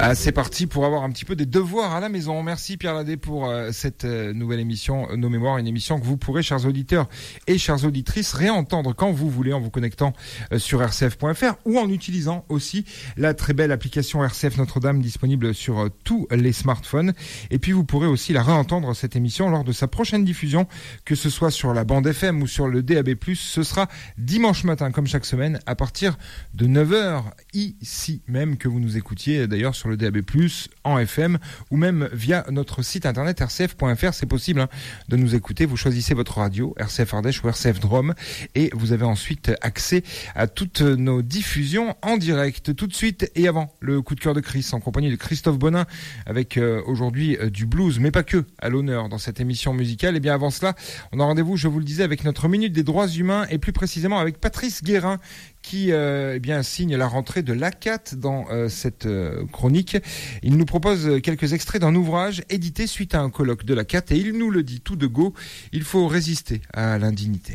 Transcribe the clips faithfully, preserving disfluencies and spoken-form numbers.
Ah, c'est parti pour avoir un petit peu des devoirs à la maison. Merci Pierre Ladé pour euh, cette euh, nouvelle émission Nos Mémoires, une émission que vous pourrez, chers auditeurs et chères auditrices, réentendre quand vous voulez en vous connectant euh, sur r c f point f r ou en utilisant aussi la très belle application R C F Notre-Dame disponible sur euh, tous les smartphones. Et puis vous pourrez aussi la réentendre, cette émission, lors de sa prochaine diffusion, que ce soit sur la bande F M ou sur le D A B plus. Ce sera dimanche matin, comme chaque semaine, à partir de neuf heures, ici même, que vous nous écoutiez d'ailleurs sur le D A B plus, en F M, ou même via notre site internet r c f point f r. C'est possible hein, de nous écouter. Vous choisissez votre radio, R C F Ardèche ou R C F Drôme, et vous avez ensuite accès à toutes nos diffusions en direct. Tout de suite, et avant, le coup de cœur de Chris, en compagnie de Christophe Bonin, avec euh, aujourd'hui euh, du blues, mais pas que, à l'honneur dans cette émission musicale. Et bien avant cela, on a rendez-vous, je vous le disais, avec notre Minute des droits humains, et plus précisément avec Patrice Guérin, qui euh, eh bien signe la rentrée de l'A C A T dans euh, cette euh, chronique. Il nous propose quelques extraits d'un ouvrage édité suite à un colloque de l'A C A T, et il nous le dit tout de go, il faut résister à l'indignité.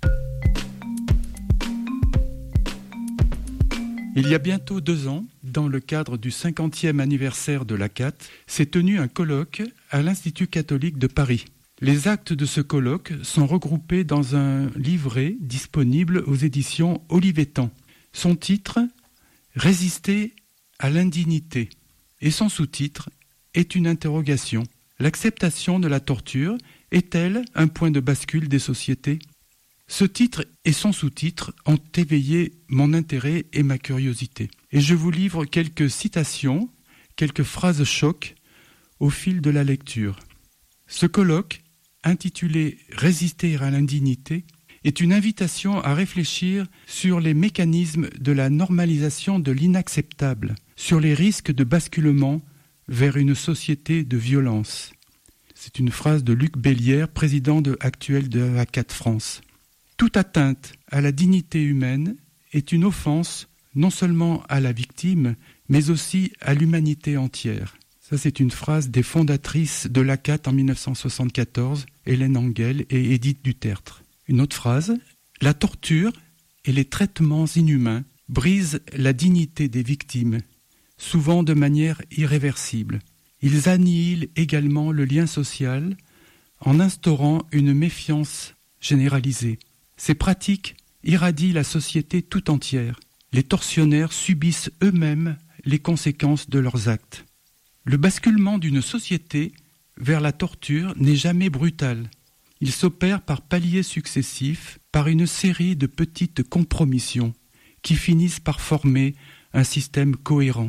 Il y a bientôt deux ans, dans le cadre du cinquantième anniversaire de l'A C A T, s'est tenu un colloque à l'Institut catholique de Paris. Les actes de ce colloque sont regroupés dans un livret disponible aux éditions Olivetan. Son titre, « Résister à l'indignité » et son sous-titre est une interrogation. L'acceptation de la torture est-elle un point de bascule des sociétés ? Ce titre et son sous-titre ont éveillé mon intérêt et ma curiosité. Et je vous livre quelques citations, quelques phrases chocs au fil de la lecture. Ce colloque, intitulé « Résister à l'indignité », est une invitation à réfléchir sur les mécanismes de la normalisation de l'inacceptable, sur les risques de basculement vers une société de violence. C'est une phrase de Luc Bellière, président de, actuel de l'A C A T France. Toute atteinte à la dignité humaine est une offense non seulement à la victime, mais aussi à l'humanité entière. Ça, c'est une phrase des fondatrices de l'A C A T en dix-neuf cent soixante-quatorze, Hélène Engel et Édith Dutertre. Une autre phrase, « La torture et les traitements inhumains brisent la dignité des victimes, souvent de manière irréversible. Ils annihilent également le lien social en instaurant une méfiance généralisée. Ces pratiques irradient la société tout entière. Les tortionnaires subissent eux-mêmes les conséquences de leurs actes. Le basculement d'une société vers la torture n'est jamais brutal. Il s'opère par paliers successifs, par une série de petites compromissions qui finissent par former un système cohérent.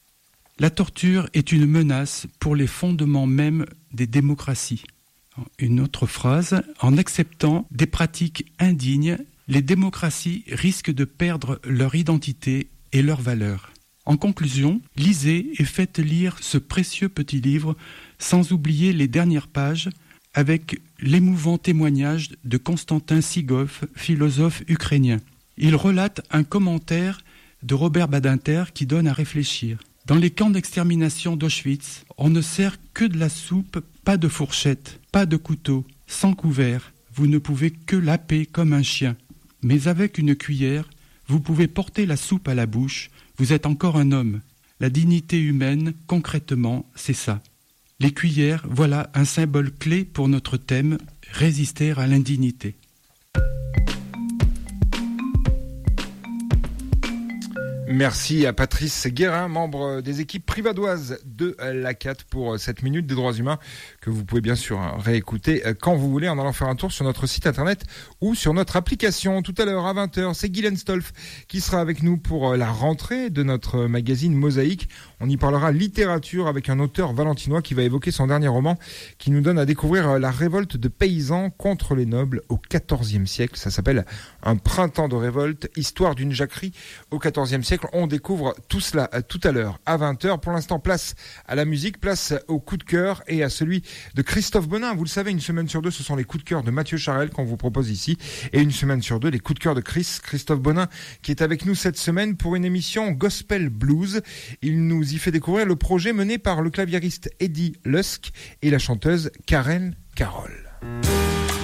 La torture est une menace pour les fondements mêmes des démocraties. » Une autre phrase, « En acceptant des pratiques indignes, les démocraties risquent de perdre leur identité et leurs valeurs. » En conclusion, lisez et faites lire ce précieux petit livre, sans oublier les dernières pages, avec l'émouvant témoignage de Konstantin Sigov, philosophe ukrainien. Il relate un commentaire de Robert Badinter qui donne à réfléchir. Dans les camps d'extermination d'Auschwitz, on ne sert que de la soupe, pas de fourchette, pas de couteau, sans couvert. Vous ne pouvez que laper comme un chien. Mais avec une cuillère, vous pouvez porter la soupe à la bouche. Vous êtes encore un homme. La dignité humaine, concrètement, c'est ça. Les cuillères, voilà un symbole clé pour notre thème, résister à l'indignité. Merci à Patrice Guérin, membre des équipes privadoises de l'A C A T, pour cette Minute des droits humains que vous pouvez bien sûr réécouter quand vous voulez en allant faire un tour sur notre site internet ou sur notre application. Tout à l'heure à vingt heures, c'est Guylaine Stolf qui sera avec nous pour la rentrée de notre magazine Mosaïque. On y parlera littérature avec un auteur valentinois qui va évoquer son dernier roman qui nous donne à découvrir la révolte de paysans contre les nobles au quatorzième siècle. Ça s'appelle Un printemps de révolte, histoire d'une jacquerie au quatorzième siècle. On découvre tout cela tout à l'heure à vingt heures. Pour l'instant, place à la musique, place au coup de cœur et à celui de Christophe Bonin. Vous le savez, une semaine sur deux, ce sont les coups de cœur de Mathieu Charel qu'on vous propose ici. Et une semaine sur deux, les coups de cœur de Chris, Christophe Bonin, qui est avec nous cette semaine pour une émission Gospel Blues. Il nous y fait découvrir le projet mené par le claviériste Eddie Lusk et la chanteuse Karen Carroll.